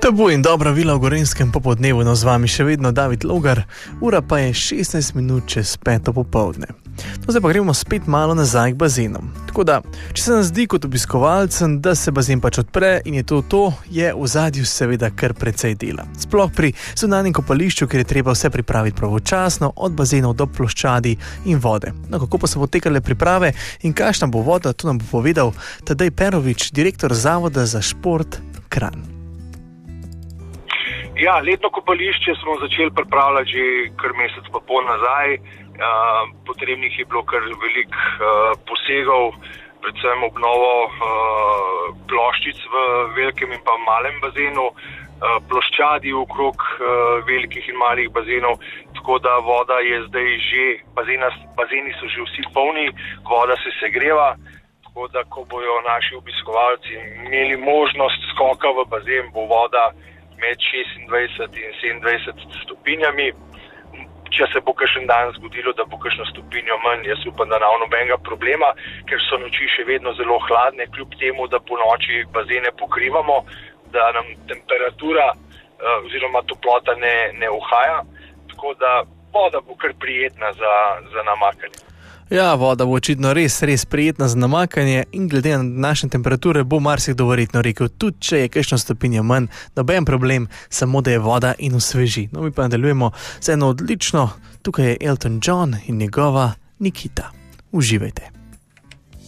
Lepo in dobra vila v Gorenjskem popoldnevu, no z vami še vedno David Logar, ura pa je 16 minut čez 5. popoldne. No, zdaj pa gremo spet malo nazaj k bazenom. Tako da, če se nam zdi kot obiskovalcem, da se bazen pač odpre in je to, je v zadju seveda kar precej dela. Sploh pri zunanjem kopališču, kjer je treba vse pripraviti pravočasno, od bazenov do ploščadi in vode. No, kako pa so potekale priprave in kakšna bo voda, to nam bo povedal Tadej Perovič, direktor Zavoda za šport Kranj. Ja, letno kopališče smo začeli pripravljati že kar mesec pa pol nazaj. Potrebnih je bilo kar veliko posegov, predvsem obnovo ploščic v velikem in pa malem bazenu, ploščadi okrog velikih in malih bazenov, tako da voda je zdaj že, bazeni so že vsi polni, voda se segreva, tako da ko bojo naši obiskovalci imeli možnost skoka v bazen, bo voda med 26 in 27 stopinjami. Če se bo kakšen dan zgodilo, da bo kakšno stopinjo manj, jaz upam, da ne bo nobenega problema, ker so noči še vedno zelo hladne, kljub temu, da po noči bazene pokrivamo, da nam temperatura oziroma toplota ne uhaja, tako da voda bo kar prijetna za namakanje. Ja, voda bo očitno res prijetna za namakanje in glede na današnje temperature bo marsikdo verjetno rekel, tudi če je kakšno stopinjo manj, noben problem, samo da je voda in osveži. No, mi pa nadaljujemo z eno odlično, tukaj je Elton John in njegova Nikita. Uživajte.